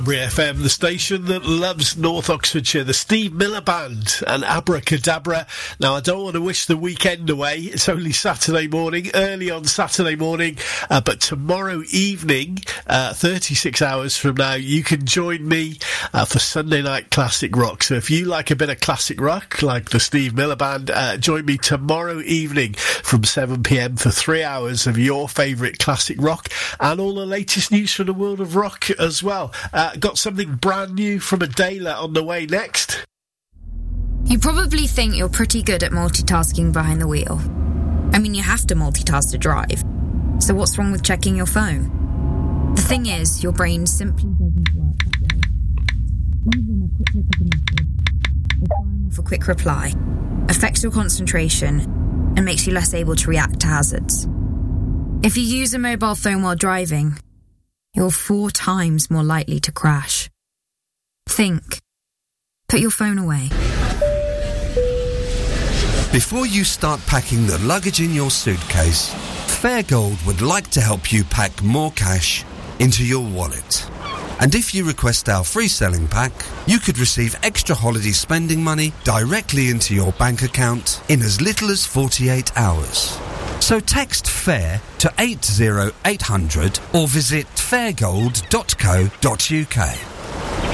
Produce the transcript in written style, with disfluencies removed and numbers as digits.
FM, the station that loves North Oxfordshire, the Steve Miller Band and Abracadabra. Now, I don't want to wish the weekend away. It's only Saturday morning, early on Saturday morning, but tomorrow evening, 36 hours from now, you can join me for Sunday Night Classic Rock. So if you like a bit of classic rock, like the Steve Miller Band, join me tomorrow evening from 7 p.m. for 3 hours of your favourite classic rock and all the latest news from the world of rock as well. Got something brand new from Adela on the way next. You probably think you're pretty good at multitasking behind the wheel. I mean, you have to multitask to drive. So what's wrong with checking your phone? The thing is, your brain simply doesn't work that way. Even a quick look at the message, or firing off a quick reply, affects your concentration and makes you less able to react to hazards. If you use a mobile phone while driving, you're 4 times more likely to crash. Think. Put your phone away. Before you start packing the luggage in your suitcase, Fairgold would like to help you pack more cash into your wallet. And if you request our free selling pack, you could receive extra holiday spending money directly into your bank account in as little as 48 hours. So text FAIR to 80800 or visit fairgold.co.uk.